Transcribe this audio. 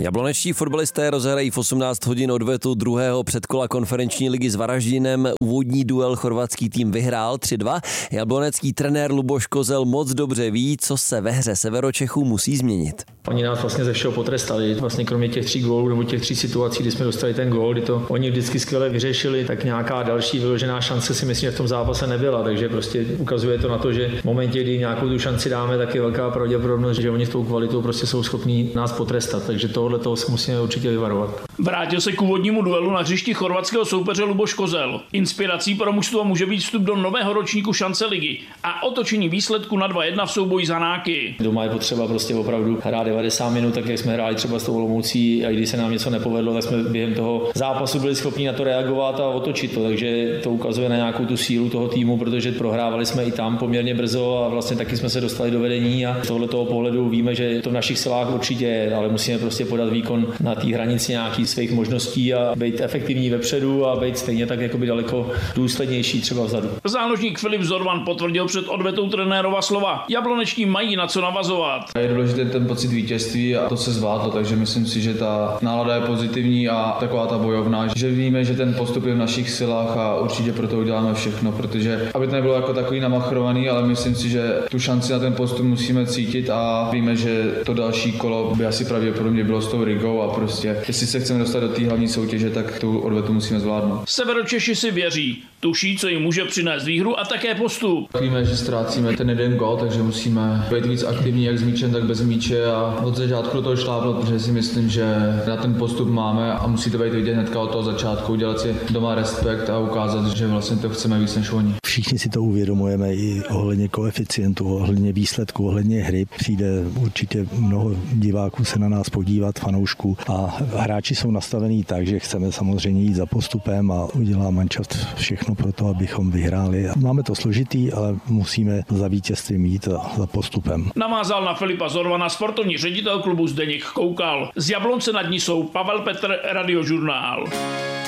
Jablonečtí fotbalisté rozehrají v 18 hodin odvetu druhého předkola konferenční ligy s Varaždinem. Úvodní duel chorvatský tým vyhrál 3-2. Jablonecký trenér Luboš Kozel moc dobře ví, co se ve hře Severočechů musí změnit. Oni nás vlastně ze všeho potrestali. Vlastně kromě těch 3 gólů nebo těch 3 situací, kdy jsme dostali ten gól, kdy to oni vždycky skvěle vyřešili, tak nějaká další vyložená šance si myslím, že v tom zápase nebyla. Takže prostě ukazuje to na to, že v momentě, kdy nějakou tu šanci dáme, tak je velká pravděpodobnost, že oni s tou kvalitou prostě jsou schopní nás potrestat. Takže tohle toho se musíme určitě vyvarovat. Vrátil se k úvodnímu duelu na hřišti chorvatského soupeře Luboš Kozel. Inspirací pro mužstvo může být vstup do nového ročníku šance ligy a otočení výsledku na 2-1 v souboji za Hanáky. Doma je potřeba prostě opravdu hrát 90 minut, tak jak jsme hráli třeba s tou Olomoucí, a když se nám něco nepovedlo, tak jsme během toho zápasu byli schopni na to reagovat a otočit to. Takže to ukazuje na nějakou tu sílu toho týmu, protože prohrávali jsme i tam poměrně brzo a vlastně taky jsme se dostali do vedení a tohle toho pohledu víme, že to v našich silách určitě je, ale musíme prostě podat výkon na té hranici nějakých svých možností a být efektivní vepředu a být stejně tak jakoby daleko důslednější třeba vzadu. Záložník Filip Zorvan potvrdil před odvetou trenérova slova. Jablonečtí mají na co navazovat. Je důležité ten pocit vítězství a to se zvládlo, takže myslím si, že ta nálada je pozitivní a taková ta bojovná, že víme, že ten postup je v našich silách a určitě pro to uděláme všechno, protože aby to nebylo jako takový namachrovaný, ale myslím si, že tu šanci na ten postup musíme cítit a víme, že to další kolo by asi pravděpodobně bylo s tou Rigou a prostě jestli se chceme dostat do té hlavní soutěže, tak tu odvetu musíme zvládnout. Severočeši si věří, tuší, co jim může přinést výhru a také postup. Víme, že ztrácíme ten jeden gól, takže musíme být víc aktivní jak s míčem, tak bez míče a od začátku do toho šlápnout, protože si myslím, že na ten postup máme a musí to být vidět hnedka od toho začátku, udělat si doma respekt a ukázat, že vlastně to chceme víc než oni. Všichni si to uvědomujeme i ohledně koeficientu, ohledně výsledku, ohledně hry. Přijde určitě mnoho diváků se na nás podívat, fanoušků a hráči jsou nastavení tak, že chceme samozřejmě jít za postupem a udělá manšaft všechno pro to, abychom vyhráli. Máme to složitý, ale musíme za vítězstvím jít za postupem. Navázal na Filipa Zorvana sportovní ředitel klubu Zdeněk Koukal. Z Jablonce nad ní jsou Pavel Petr, Radiožurnál.